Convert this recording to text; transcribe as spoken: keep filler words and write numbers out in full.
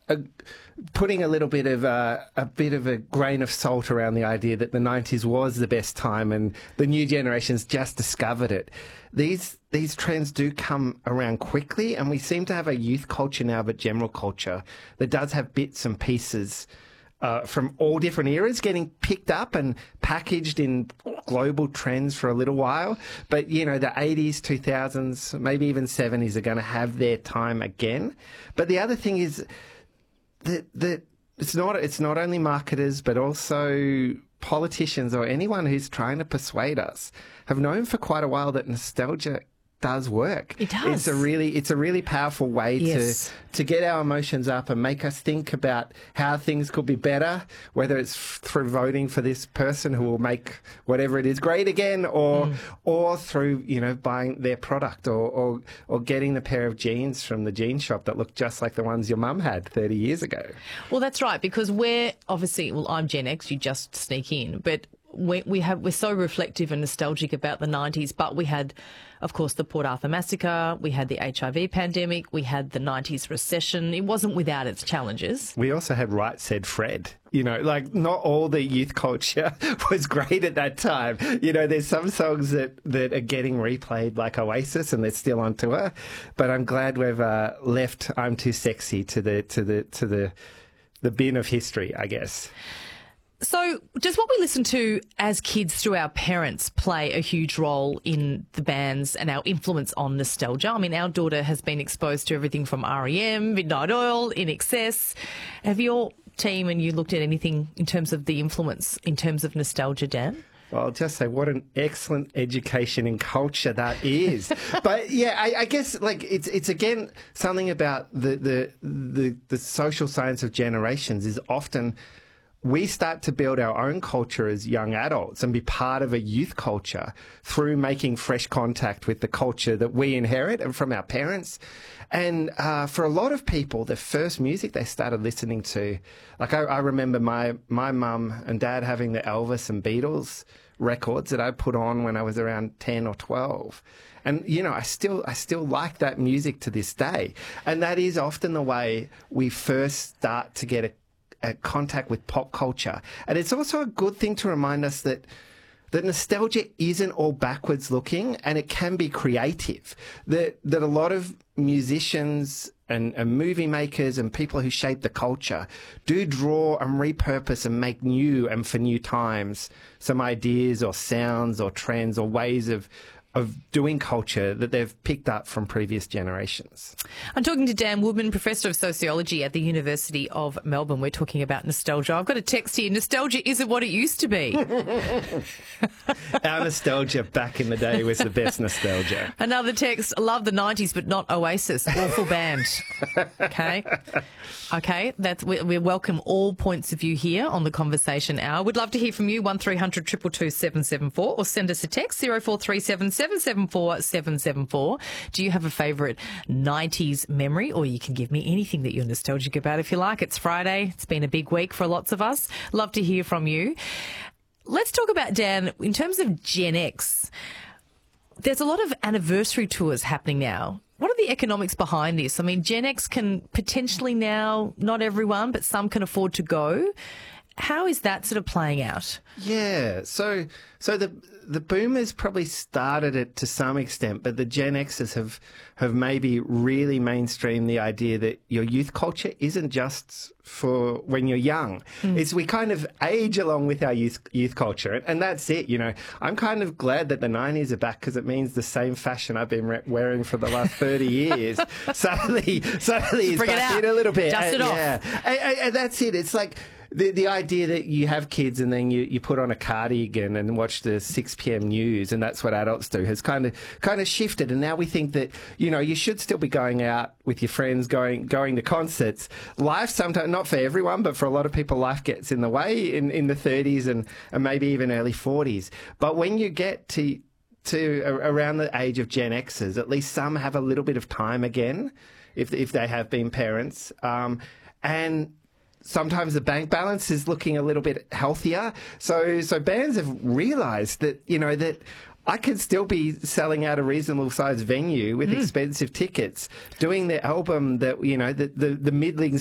a, putting a little bit of a, a bit of a grain of salt around the idea that the nineties was the best time and the new generations just discovered it. These these trends do come around quickly, and we seem to have a youth culture now, but general culture that does have bits and pieces uh, from all different eras getting picked up and packaged in global trends for a little while. But, you know, the eighties, two thousands, maybe even seventies are going to have their time again. But the other thing is that, that it's not it's not only marketers, but also politicians or anyone who's trying to persuade us have known for quite a while that nostalgia does work. It does. It's a really, it's a really powerful way yes. to to get our emotions up and make us think about how things could be better, whether it's f- through voting for this person who will make whatever it is great again, or mm. or through, you know, buying their product, or, or or getting the pair of jeans from the jean shop that look just like the ones your mum had thirty years ago. Well, that's right, because we're obviously, well, I'm Gen X, you just sneak in, but we we have we're so reflective and nostalgic about the nineties, but we had, of course, the Port Arthur massacre, we had the H I V pandemic, we had the nineties recession. It wasn't without its challenges. We also had Right Said Fred. You know, like, not all the youth culture was great at that time. You know, there's some songs that, that are getting replayed like Oasis and they're still on tour, but I'm glad we've uh, left I'm Too Sexy to the to the to the the bin of history, I guess. So does what we listen to as kids through our parents play a huge role in the bands and our influence on nostalgia? I mean, our daughter has been exposed to everything from R E M, Midnight Oil, In Excess. Have your team and you looked at anything in terms of the influence, in terms of nostalgia, Dan? Well, I'll just say what an excellent education in culture that is. But yeah, I, I guess like it's it's again something about the, the the the social science of generations is often we start to build our own culture as young adults and be part of a youth culture through making fresh contact with the culture that we inherit and from our parents. And uh, for a lot of people, the first music they started listening to, like I, I remember my my mum and dad having the Elvis and Beatles records that I put on when I was around ten or twelve. And, you know, I still I still like that music to this day. And that is often the way we first start to get a Uh, contact with pop culture. And it's also a good thing to remind us that that nostalgia isn't all backwards looking, and it can be creative. That that a lot of musicians and, and movie makers and people who shape the culture do draw and repurpose and make new, and for new times, some ideas or sounds or trends or ways of of doing culture that they've picked up from previous generations. I'm talking to Dan Woodman, Professor of Sociology at the University of Melbourne. We're talking about nostalgia. I've got a text here. Nostalgia isn't what it used to be. Our nostalgia back in the day was the best nostalgia. Another text, love the nineties, but not Oasis. Awful band. Okay. Okay. That's, we, we welcome all points of view here on the Conversation Hour. We'd love to hear from you, one three hundred two two two seven seven four, or send us a text, zero four three seven seven seven four seven seven four. Do you have a favourite nineties memory? Or you can give me anything that you're nostalgic about if you like. It's Friday. It's been a big week for lots of us. Love to hear from you. Let's talk about, Dan, in terms of Gen X, there's a lot of anniversary tours happening now. What are the economics behind this? I mean, Gen X can potentially now, not everyone, but some can afford to go. How is that sort of playing out? Yeah, so so the the boomers probably started it to some extent, but the Gen Xers have have maybe really mainstreamed the idea that your youth culture isn't just for when you're young. Mm. It's we kind of age along with our youth youth culture, and, and that's it. You know, I'm kind of glad that the nineties are back because it means the same fashion I've been re- wearing for the last thirty years suddenly suddenly is Bring back it in a little bit. Dust it uh, off. Yeah, and, and, and that's it. It's like The the idea that you have kids and then you, you put on a cardigan and watch the six p.m. news, and that's what adults do, has kind of kind of shifted. And now we think that, you know, you should still be going out with your friends, going going to concerts. Life sometimes, not for everyone, but for a lot of people, life gets in the way in, in the thirties and, and maybe even early forties. But when you get to to around the age of Gen Xers, at least some have a little bit of time again, if if they have been parents. Um, and sometimes the bank balance is looking a little bit healthier. So so bands have realised that, you know, that I could still be selling out a reasonable sized venue with mm. expensive tickets, doing the album that, you know, the, the, the middling